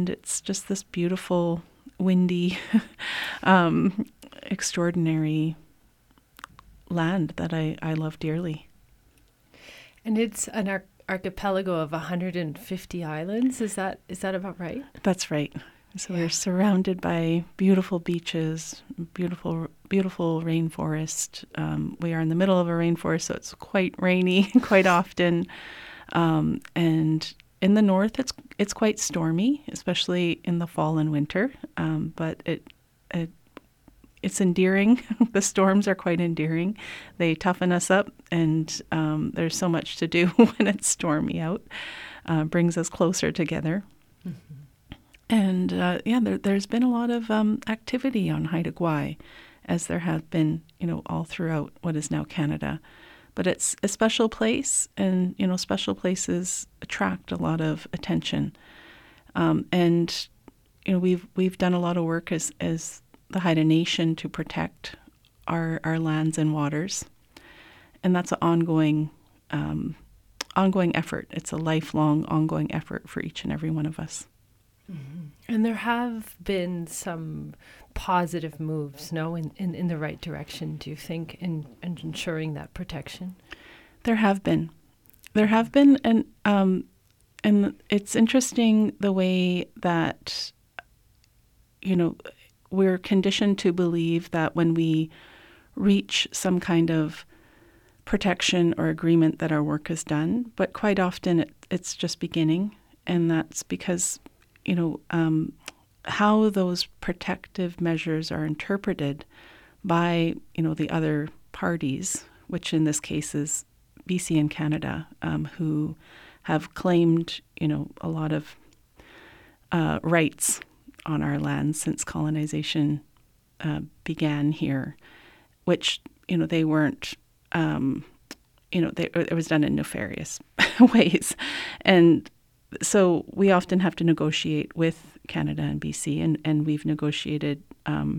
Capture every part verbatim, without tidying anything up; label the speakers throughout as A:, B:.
A: and it's just this beautiful, windy, um, extraordinary land that I, I love dearly.
B: And it's an ar- archipelago of one hundred fifty islands. Is that is that about right?
A: That's right. So
B: Yeah.
A: we're surrounded by beautiful beaches, beautiful, beautiful rainforest. Um, we are in the middle of a rainforest, so it's quite rainy quite often. Um, and in the north, it's it's quite stormy, especially in the fall and winter. Um, but it it it's endearing. The storms are quite endearing. They toughen us up, and um, there's so much to do when it's stormy out. Uh, brings us closer together. Mm-hmm. And uh, yeah, there, there's been a lot of um, activity on Haida Gwaii, as there have been, you know, all throughout what is now Canada. But it's a special place, and you know, special places attract a lot of attention. Um, and you know, we've we've done a lot of work as as the Haida Nation to protect our our lands and waters, and that's an ongoing um, ongoing effort. It's a lifelong, ongoing effort for each and every one of us.
B: Mm-hmm. And there have been some positive moves, no, in, in, in the right direction, do you think, in, in ensuring that protection?
A: There have been. There have been, and um, and it's interesting the way that, you know, we're conditioned to believe that when we reach some kind of protection or agreement that our work is done, but quite often it, it's just beginning, and that's because you know, um, how those protective measures are interpreted by, you know, the other parties, which in this case is B C and Canada, um, who have claimed, you know, a lot of uh, rights on our land since colonization uh, began here, which, you know, they weren't, um, you know, they, it was done in nefarious ways. And so we often have to negotiate with Canada and B C, and, and we've negotiated um,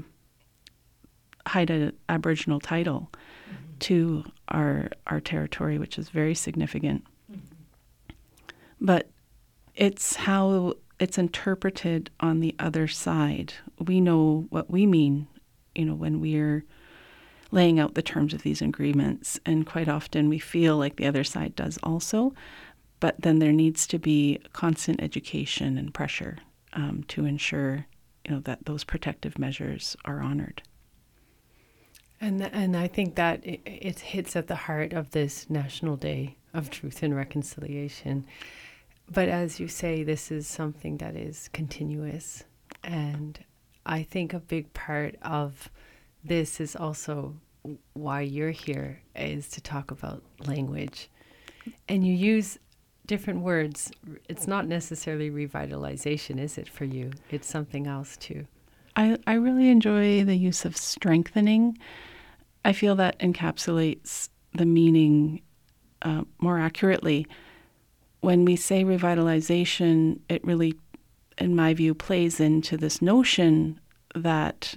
A: Haida Aboriginal title mm-hmm. to our our territory, which is very significant. Mm-hmm. But it's how it's interpreted on the other side. We know what we mean, you know, when we're laying out the terms of these agreements, and quite often we feel like the other side does also. But then there needs to be constant education and pressure um, to ensure, you know, that those protective measures are honored.
B: And and I think that it, it hits at the heart of this National Day of Truth and Reconciliation. But as you say, this is something that is continuous. And I think a big part of this is also why you're here, is to talk about language. And you use different words. It's not necessarily revitalization, is it, for you? It's something else too.
A: I, I really enjoy the use of strengthening. I feel that encapsulates the meaning uh, more accurately. When we say revitalization, it really, in my view, plays into this notion that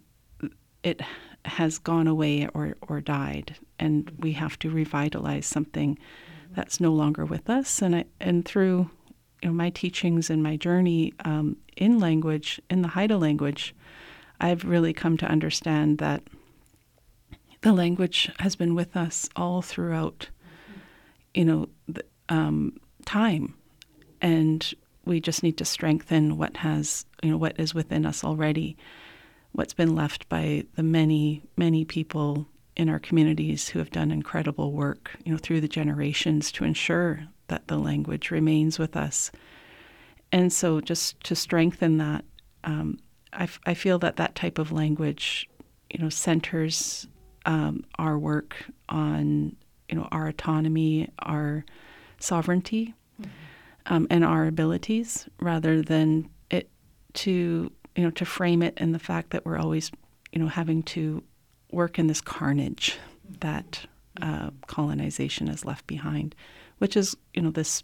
A: it has gone away or, or died, and we have to revitalize something that's no longer with us. And I, and through you know, my teachings and my journey um, in language, in the Haida language, I've really come to understand that the language has been with us all throughout, you know, the, um, time, and we just need to strengthen what has, you know, what is within us already, what's been left by the many, many people in our communities who have done incredible work, you know, through the generations to ensure that the language remains with us. And so just to strengthen that, um, I, f- I feel that that type of language, you know, centers um, our work on, you know, our autonomy, our sovereignty, mm-hmm. um, and our abilities, rather than it to, you know, to frame it in the fact that we're always, you know, having to work in this carnage that uh, colonization has left behind, which is, you know, this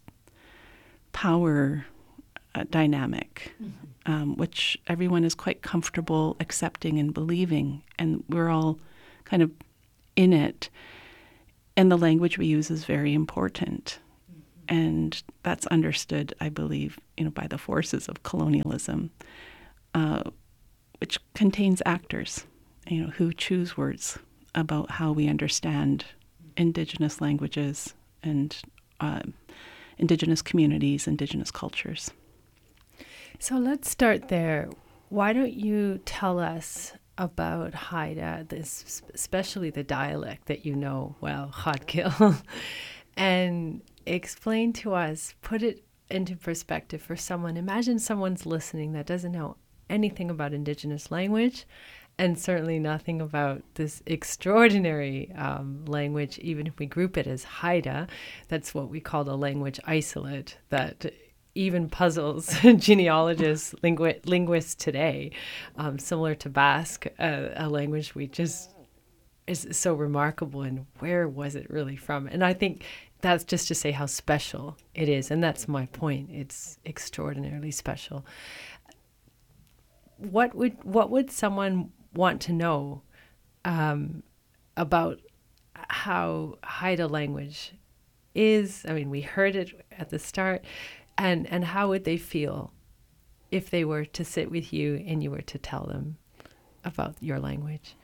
A: power uh, dynamic, mm-hmm. um, which everyone is quite comfortable accepting and believing, and we're all kind of in it. And the language we use is very important. Mm-hmm. And that's understood, I believe, you know, by the forces of colonialism, uh, which contains actors, you know, who choose words about how we understand Indigenous languages and uh, Indigenous communities, Indigenous cultures.
B: So let's start there. Why don't you tell us about Haida, this, especially the dialect that you know well, Hadkil, and explain to us, put it into perspective for someone. Imagine someone's listening that doesn't know anything about Indigenous language and certainly nothing about this extraordinary um, language, even if we group it as Haida. That's what we call the language isolate that even puzzles genealogists, lingu- linguists today, um, similar to Basque, uh, a language we just is so remarkable. And where was it really from? And I think that's just to say how special it is. And that's my point. It's extraordinarily special. What would what would someone want to know um, about how Haida language is? I mean, we heard it at the start. And and how would they feel if they were to sit with you and you were to tell them about your language?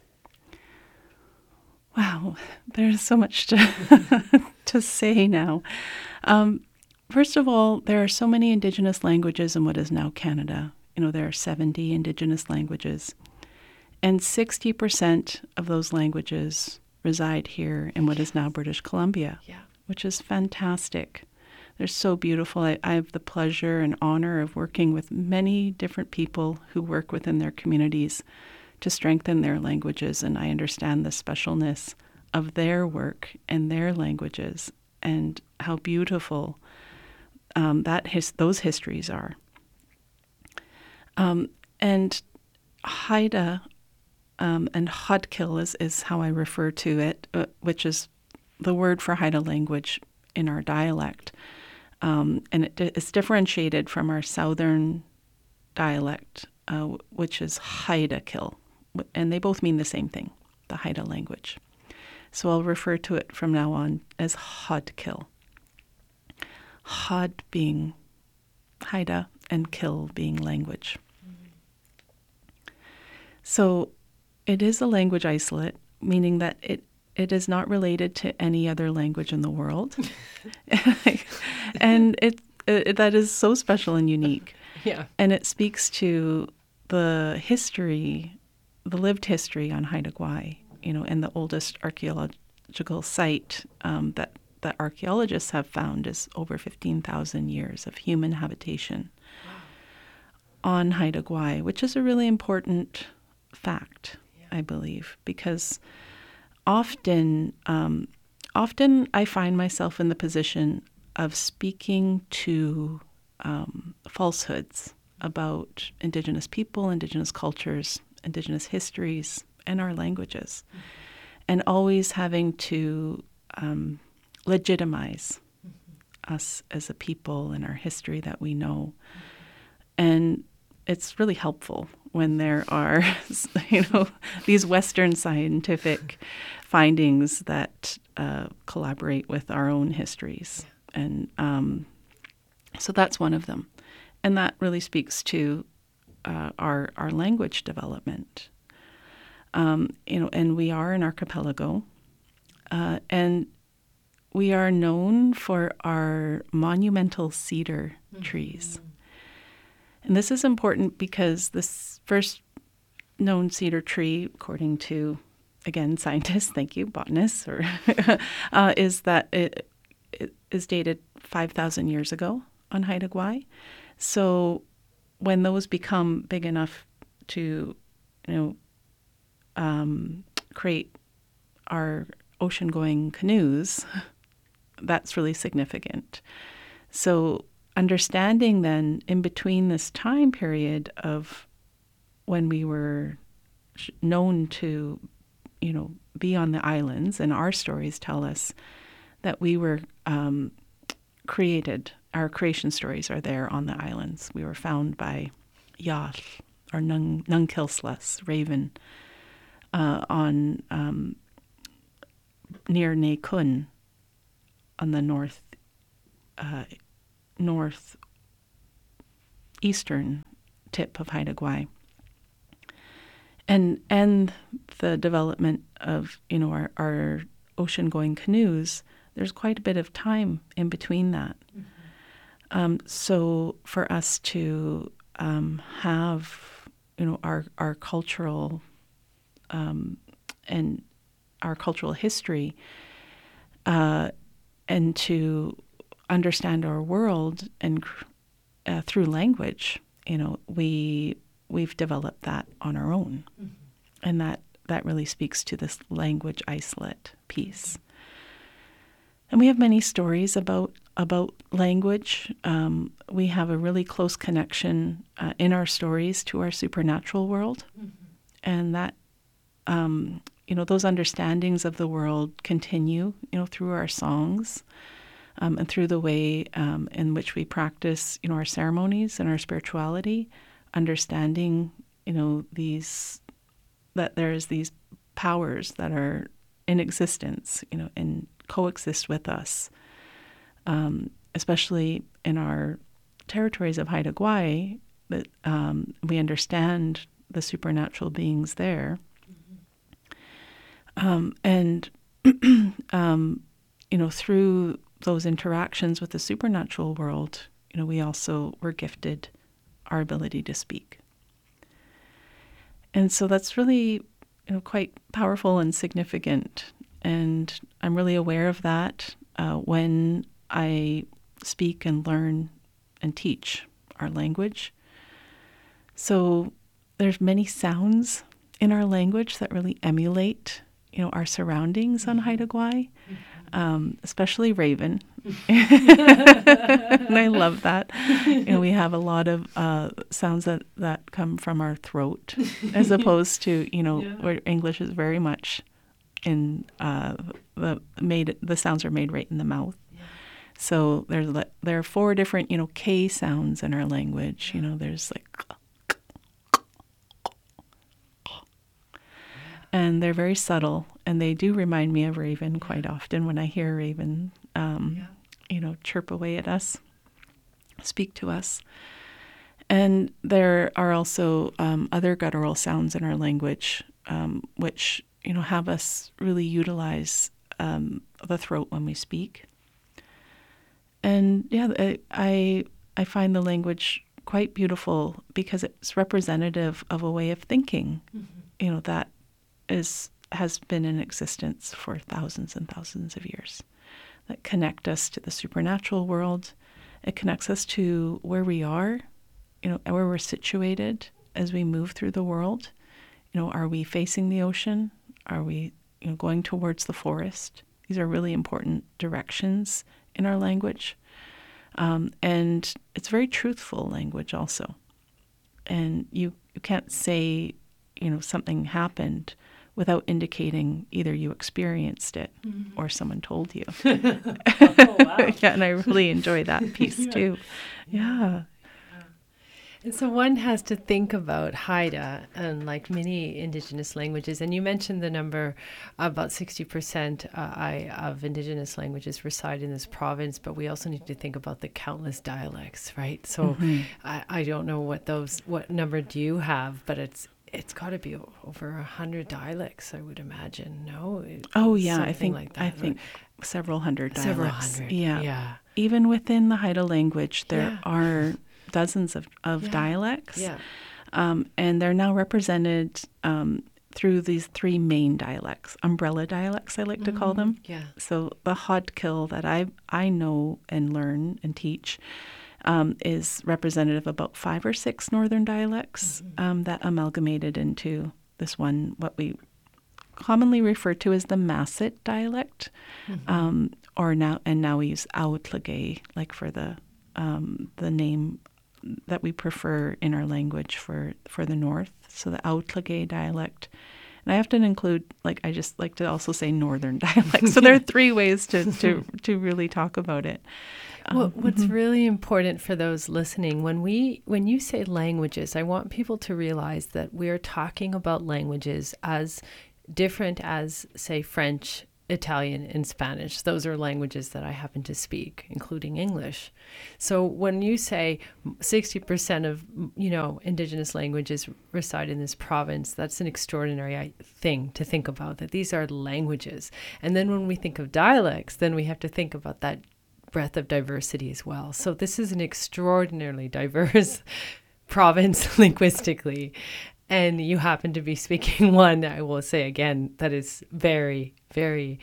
A: Wow, there's so much to to say now. Um, first of all, there are so many Indigenous languages in what is now Canada. You know, there are seventy Indigenous languages, and sixty percent of those languages reside here in what is now British Columbia,
B: Yeah.
A: which is fantastic. They're so beautiful. I, I have the pleasure and honor of working with many different people who work within their communities to strengthen their languages, and I understand the specialness of their work and their languages and how beautiful um, that his, those histories are. Um, and Haida um, and Hadkil is, is how I refer to it, uh, which is the word for Haida language in our dialect. Um, and it di- it's differentiated from our southern dialect, uh, which is Haidakil. And they both mean the same thing, the Haida language. So I'll refer to it from now on as Hadkil. Had being Haida and Kil being language. Mm-hmm. So it is a language isolate, meaning that it It is not related to any other language in the world. And it, it that is so special and unique.
B: Yeah.
A: And it speaks to the history, the lived history on Haida Gwaii, you know, and the oldest archaeological site um, that, that archaeologists have found is over fifteen thousand years of human habitation wow. on Haida Gwaii, which is a really important fact, yeah. I believe, because Often, um, often I find myself in the position of speaking to um, falsehoods about Indigenous people, Indigenous cultures, Indigenous histories, and our languages, mm-hmm. and always having to um, legitimize mm-hmm. us as a people and our history that we know. Mm-hmm. And it's really helpful when there are, you know, these Western scientific findings that uh, collaborate with our own histories. Yeah. And um, so that's one of them. And that really speaks to uh, our our language development. Um, you know, and we are an archipelago, uh, and we are known for our monumental cedar mm-hmm. trees. And this is important because this first known cedar tree, according to, again, scientists, thank you, botanists, or uh, is that it, it is dated five thousand years ago on Haida Gwaii. So when those become big enough to, you know, um, create our ocean-going canoes, that's really significant. So understanding then in between this time period of when we were known to, you know, be on the islands, and our stories tell us that we were um, created, our creation stories are there on the islands. We were found by Yall, or Nung, Nunkilslas, Raven, uh, on um, near Nakun on the north uh, north eastern tip of Haida Gwaii. And and the development of, you know, our, our ocean-going canoes, there's quite a bit of time in between that. Mm-hmm. Um, so for us to um, have, you know, our our cultural um, and our cultural history, uh, and to understand our world and uh, through language, you know, we we've developed that on our own, mm-hmm. and that that really speaks to this language isolate piece. And we have many stories about about language. Um, we have a really close connection uh, in our stories to our supernatural world, mm-hmm. and that um, you know, those understandings of the world continue, you know, through our songs, um, and through the way um, in which we practice, you know, our ceremonies and our spirituality, understanding, you know, these that there's these powers that are in existence, you know, and coexist with us, um, especially in our territories of Haida Gwaii, that um, we understand the supernatural beings there. Mm-hmm. Um, and, um, you know, through those interactions with the supernatural world, you know, we also were gifted our ability to speak. And so that's really, you know, quite powerful and significant. And I'm really aware of that uh, when I speak and learn and teach our language. So there's many sounds in our language that really emulate, you know, our surroundings mm-hmm. on Haida Gwaii, mm-hmm. um, especially Raven. And I love that. You know, we have a lot of uh, sounds that, that come from our throat, as opposed to, you know, yeah. where English is very much in uh, the made. The sounds are made right in the mouth. Yeah. So there's there are four different, you know, K sounds in our language. Yeah. You know, there's like, and they're very subtle, and they do remind me of Raven yeah. quite often when I hear Raven. Um, yeah. you know, chirp away at us, speak to us. And there are also um, other guttural sounds in our language, um, which, you know, have us really utilize um, the throat when we speak. And yeah, I, I I find the language quite beautiful because it's representative of a way of thinking, mm-hmm. you know, that is has been in existence for thousands and thousands of years, that connect us to the supernatural world. It connects us to where we are, you know, where we're situated as we move through the world. You know, are we facing the ocean? Are we, you know, going towards the forest? These are really important directions in our language. Um, and it's very truthful language also. And you, you can't say, you know, something happened without indicating either you experienced it mm-hmm. or someone told you. Oh, wow. Yeah, and I really enjoy that piece yeah. too. Yeah.
B: And so one has to think about Haida and like many Indigenous languages. And you mentioned the number, about sixty percent uh, I, of Indigenous languages reside in this province, but we also need to think about the countless dialects, right? So mm-hmm. I, I don't know what those, what number do you have, but it's, it's got to be over a hundred dialects, I would imagine. No? It,
A: oh yeah, I think like that, I think right? several hundred dialects.
B: Several hundred.
A: Yeah.
B: yeah.
A: Even within the Haida language, there
B: yeah.
A: are dozens of, of
B: yeah.
A: dialects.
B: Yeah.
A: Um, and they're now represented um, through these three main dialects, umbrella dialects, I like mm-hmm. to call them.
B: Yeah.
A: So the Hodkill that I I know and learn and teach Um, is representative of about five or six northern dialects mm-hmm. um, that amalgamated into this one, what we commonly refer to as the Masset dialect, mm-hmm. um, or now and now we use Aotlagay, like for the um, the name that we prefer in our language for for the north. So the Aotlagay dialect. And I often include, like, I just like to also say northern dialect. So there are three ways to, to, to really talk about it.
B: Well, what's mm-hmm. really important for those listening, when we when you say languages, I want people to realize that we're talking about languages as different as, say, French Italian and Spanish. Those are languages that I happen to speak, including English. So when you say sixty percent of, you know, Indigenous languages reside in this province, that's an extraordinary thing to think about, that these are languages. And then when we think of dialects, then we have to think about that breadth of diversity as well. So this is an extraordinarily diverse province linguistically. And you happen to be speaking one, I will say again, that is very, very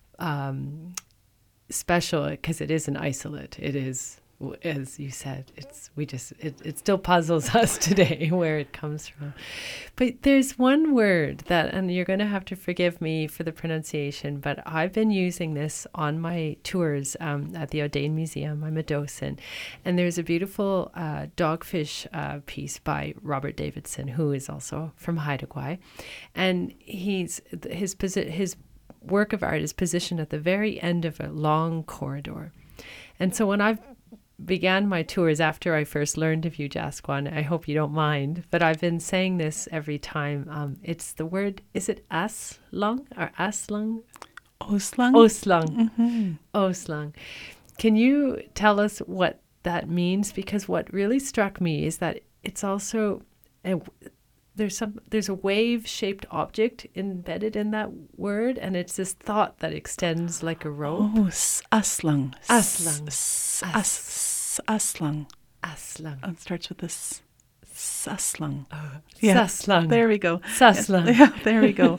B: um, special, because it is an isolate. It is, as you said, it's we just it, it still puzzles us today where it comes from. But there's one word that, and you're going to have to forgive me for the pronunciation, but I've been using this on my tours um, at the Audain Museum. I'm a docent, and there's a beautiful uh, dogfish uh, piece by Robert Davidson, who is also from Haida Gwaii, and he's his posi- his work of art is positioned at the very end of a long corridor. And so when I've began my tours after I first learned of Ujaaskwaan, I hope you don't mind, but I've been saying this every time. Um, it's the word, is it aslung or aslung?
A: Oslang?
B: Oslang.
A: Mm-hmm.
B: Oslang. Can you tell us what that means? Because what really struck me is that it's also a, there's some there's a wave-shaped object embedded in that word, and it's this thought that extends like a rope.
A: Oh, aslang.
B: Aslang.
A: S- as- aslang.
B: Aslang.
A: It starts with this aslang.
B: Oh,
A: Yeah.
B: Saslang.
A: There we go.
B: Saslang.
A: Yeah, there we go.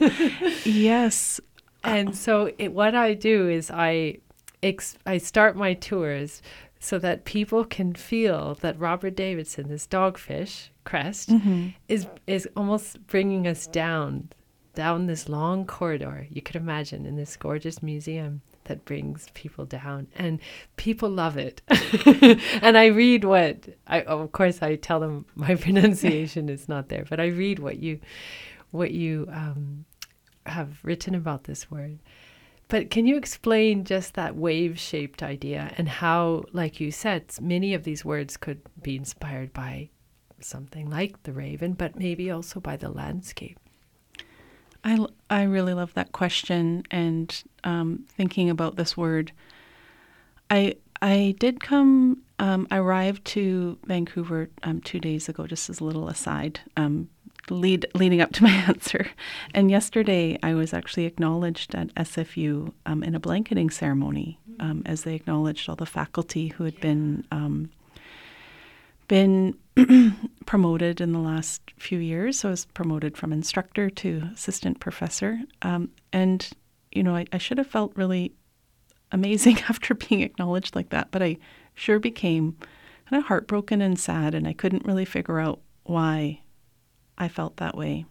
A: Yes.
B: And so it, what I do is I ex- I start my tours so that people can feel that Robert Davidson, this dogfish crest,
A: Mm-hmm.
B: is is almost bringing us down, down this long corridor, you could imagine, in this gorgeous museum that brings people down. And people love it. And I read what, I of course I tell them my pronunciation is not there, but I read what you, what you um, have written about this word. But can you explain just that wave-shaped idea and how, like you said, many of these words could be inspired by something like the raven, but maybe also by the landscape?
A: I, l- I really love that question, and um, thinking about this word. I I did come, um, I arrived to Vancouver um, two days ago, just as a little aside, um, lead leading up to my answer. And yesterday I was actually acknowledged at S F U um, in a blanketing ceremony um, as they acknowledged all the faculty who had been um, been promoted in the last few years. So I was promoted from instructor to assistant professor. Um, and, you know, I, I should have felt really amazing after being acknowledged like that, but I sure became kind of heartbroken and sad, and I couldn't really figure out why I felt that way.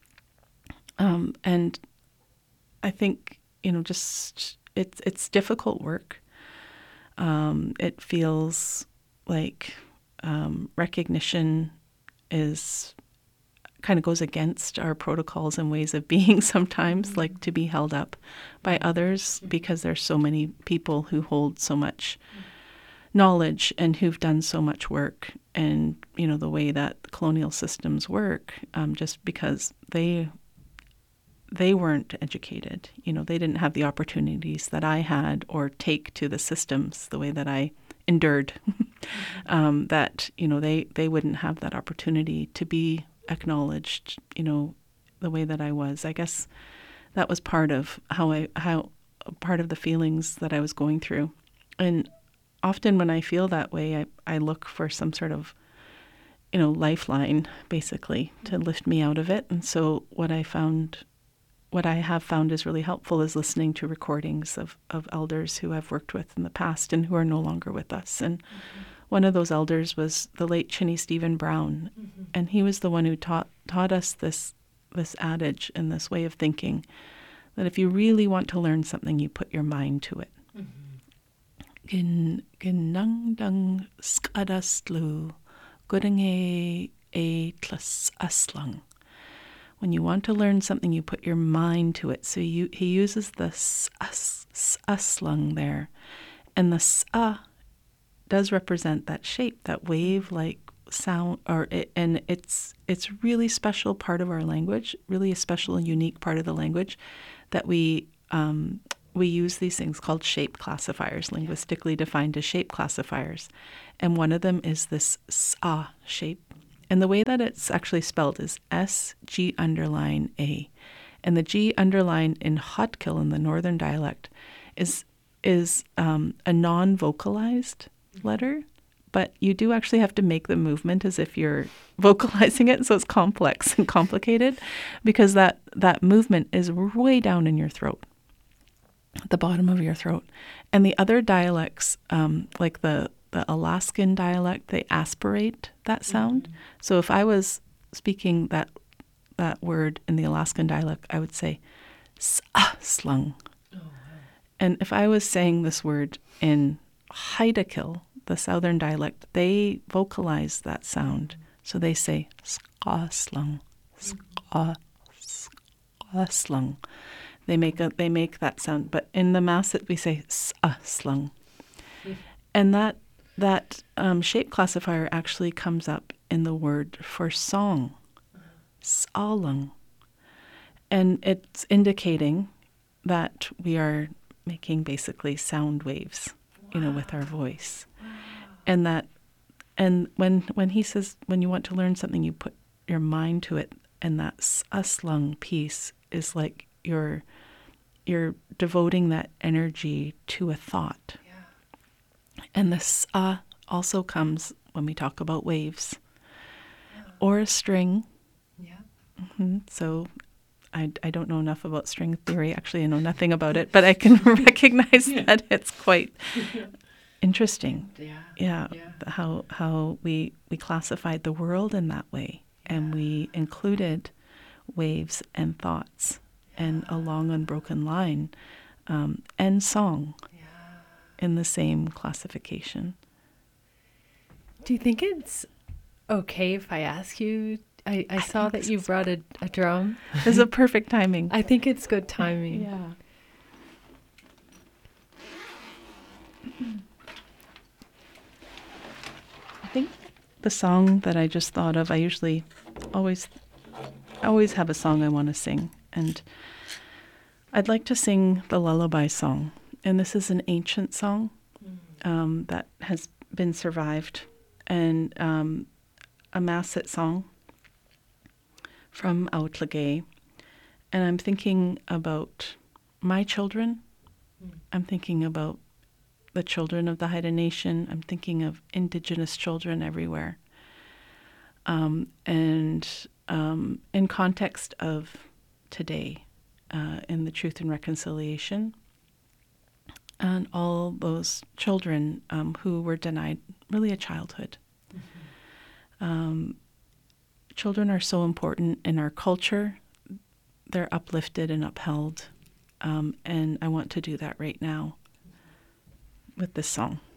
A: Um, and I think, you know, just it's it's difficult work. Um, it feels like um, recognition is kind of goes against our protocols and ways of being sometimes, mm-hmm. like to be held up by others, mm-hmm. because there's so many people who hold so much mm-hmm. knowledge and who've done so much work. And, you know, the way that colonial systems work, um, just because they they weren't educated, you know, they didn't have the opportunities that I had or take to the systems the way that I endured, um, that, you know, they, they wouldn't have that opportunity to be acknowledged, you know, the way that I was. I guess that was part of how I, how part of the feelings that I was going through. And often when I feel that way, I, I look for some sort of, you know, lifeline, basically, to lift me out of it. And so what I found, what I have found is really helpful is listening to recordings of, of elders who I've worked with in the past and who are no longer with us. And mm-hmm. one of those elders was the late Chinny Stephen Brown. Mm-hmm. And he was the one who taught taught us this this adage and this way of thinking, that if you really want to learn something, you put your mind to it. Gin ginang dung skadastlu gudinge a tlas aslang. When you want to learn something, you put your mind to it. So you, he uses the s-aslang there. And the s-a does represent that shape, that wave-like sound, or it, and it's it's really special part of our language, really a special and unique part of the language that we um, we use these things called shape classifiers, linguistically defined as shape classifiers. And one of them is this sa shape. And the way that it's actually spelled is S G underline A. And the G underline in Hatkil, in the northern dialect, is is um, a non-vocalized letter, but you do actually have to make the movement as if you're vocalizing it, so it's complex and complicated because that, that movement is way down in your throat, at the bottom of your throat. And the other dialects, um, like the, the Alaskan dialect, they aspirate that sound. Mm-hmm. So if I was speaking that that word in the Alaskan dialect, I would say slung. Oh, wow. And if I was saying this word in Haidakil, the southern dialect, they vocalize that sound. So they say ska slung, ska, ska slung. They make a, they make that sound, but in the Masset we say sa slung. Yeah. And that that um, shape classifier actually comes up in the word for song, salung, and it's indicating that we are making basically sound waves, wow. you know, with our voice. Wow. And that, and when when he says when you want to learn something, you put your mind to it, and that aslung piece is like you're you're devoting that energy to a thought. Yeah. And the sa also comes when we talk about waves, yeah. or a string. Yeah. Mm-hmm. So. I, I don't know enough about string theory. Actually, I know nothing about it, but I can recognize yeah. that it's quite yeah. interesting. Yeah. yeah, yeah. How how we we classified the world in that way, yeah. and we included waves and thoughts, yeah. and a long unbroken line, um, and song, yeah. in the same classification.
B: Do you think it's okay if I ask you? I, I, I saw that you brought a, a drum.
A: This is a perfect timing.
B: I think it's good timing.
A: Yeah. I think the song that I just thought of, I usually always always have a song I want to sing. And I'd like to sing the Lullaby Song. And this is an ancient song um, that has been survived. And um, a Masset song from Aotlagay, and I'm thinking about my children. Mm. I'm thinking about the children of the Haida Nation. I'm thinking of Indigenous children everywhere. Um, and um, in context of today, uh, in the Truth and Reconciliation, and all those children um, who were denied really a childhood. Mm-hmm. Um, Children are so important in our culture. They're uplifted and upheld. Um, and I want to do that right now with this song.